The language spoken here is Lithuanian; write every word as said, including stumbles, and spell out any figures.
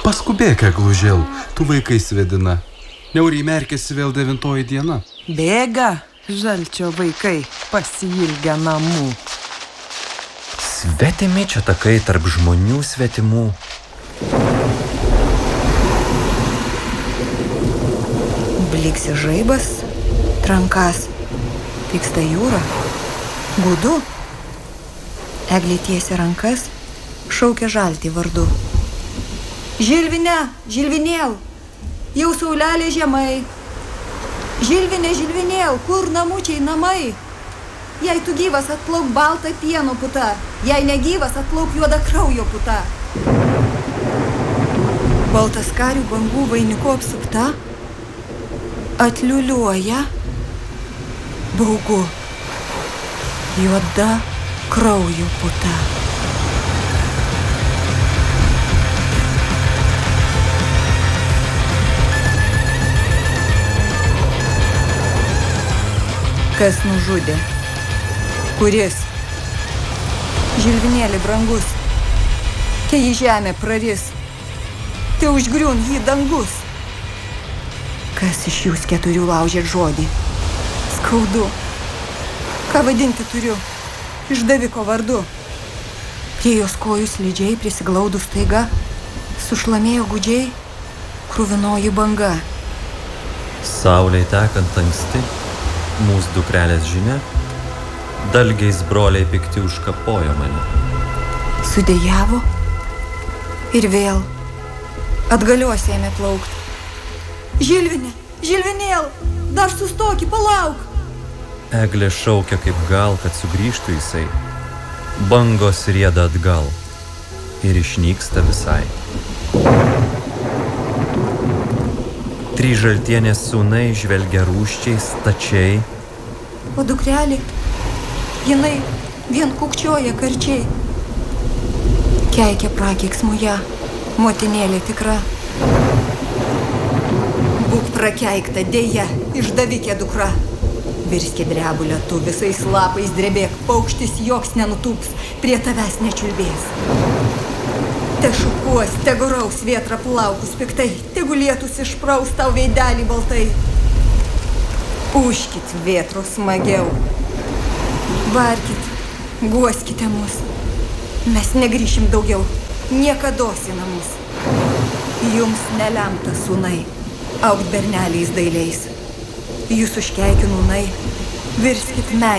Paskubėk, Eglužėl, tu vaikai svedina. Niauriai merkėsi vėl devintoji diena. Bėga, žalčio vaikai, pasiilgę namų. Svetimi čia takai tarp žmonių svetimų. Bliksi žaibas, trankas, pyksta jūra, gūdu. Eglė tiesia rankas, šaukia žaltį vardu. Žilvine, žilvinėl, jau saulelė žemai. Žilvinė, žilvinėl, kur namučiai namai? Jei tu gyvas, atplauk baltą pieno puta, jei negyvas, atplauk juodą kraujo puta. Baltas karių bangų vainiku apsupta, atliuliuoja, baugu, juoda kraujo puta. Kas nužudė? Kuris? Žilvinėlį brangus, kai į žemę praris, te užgriun jį dangus. Kas iš jūs keturių laužėt žodį? Skaudu. Ką vadinti turiu? Išdaviko vardu. Prie jos kojų slidžiai prisiglaudus staiga sušlamėjo gudžiai kruvinoji banga. Saulei tekant anksti, mūsų dukrelės žinia, dalgiais broliai pikti užkapojo mane. Sudėjavo ir vėl atgalios ėmė plaukt. Žilvinė, žilvinėl, dar sustoki, palauk. Eglė šaukia kaip gal, kad sugrįžtų jisai. Bangos rieda atgal ir išnyksta visai. Tryžaltienės sūnai žvelgia rūščiai, stačiai. O dukrelė, jinai vien kukčioja karčiai. Keikia prakeiksmuja, motinėlė tikra. Būk prakeikta, dėja, išdavikė dukra. Virskė drebulę, tu visais lapais drebėk, paukštis joks nenutūps, prie tavęs nečiulbės. Te šukuos, te guraus vėtra plaukus piktai, tegu lietus išpraus tau veidelį baltai. Užkit vėtros smagiau, varkit, guoskite mus. Mes negrįšim daugiau, niekados į namus. Jums nelemta, sūnai, augt berneliais dailiais. Jūs užkeikiu nūnai, virskit meilę.